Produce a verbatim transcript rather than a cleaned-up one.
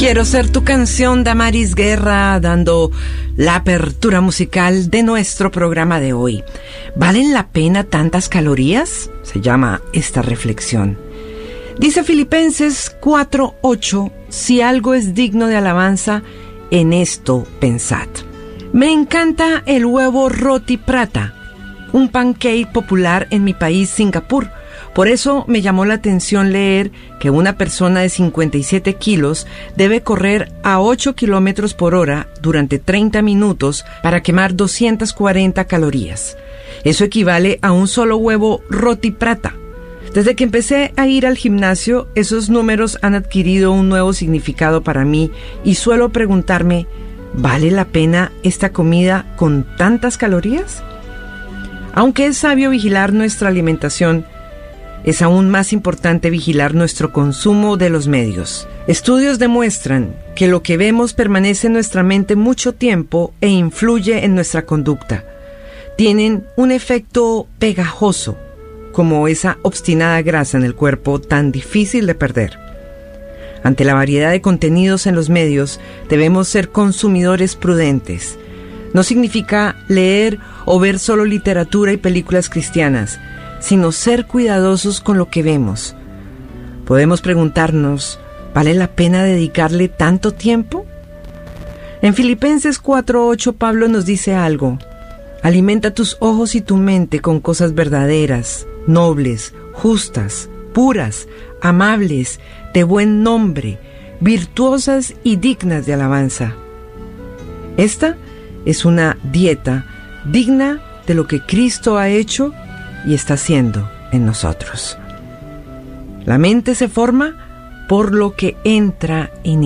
Quiero ser tu canción, Damaris Guerra, dando la apertura musical de nuestro programa de hoy. ¿Valen la pena tantas calorías? Se llama esta reflexión. Dice Filipenses cuatro ocho, si algo es digno de alabanza, en esto pensad. Me encanta el huevo roti prata, un pancake popular en mi país, Singapur. Por eso me llamó la atención leer que una persona de cincuenta y siete kilos debe correr a ocho kilómetros por hora durante treinta minutos para quemar doscientas cuarenta calorías. Eso equivale a un solo huevo roti prata. Desde que empecé a ir al gimnasio, esos números han adquirido un nuevo significado para mí y suelo preguntarme, ¿vale la pena esta comida con tantas calorías? Aunque es sabio vigilar nuestra alimentación, es aún más importante vigilar nuestro consumo de los medios. Estudios demuestran que lo que vemos permanece en nuestra mente mucho tiempo e influye en nuestra conducta. Tienen un efecto pegajoso, como esa obstinada grasa en el cuerpo tan difícil de perder. Ante la variedad de contenidos en los medios, debemos ser consumidores prudentes. No significa leer o ver solo literatura y películas cristianas, sino ser cuidadosos con lo que vemos. Podemos preguntarnos, ¿vale la pena dedicarle tanto tiempo? En Filipenses cuatro ocho Pablo nos dice algo. Alimenta tus ojos y tu mente con cosas verdaderas, nobles, justas, puras, amables, de buen nombre, virtuosas y dignas de alabanza. Esta es una dieta digna de lo que Cristo ha hecho y está haciendo en nosotros. La mente se forma por lo que entra en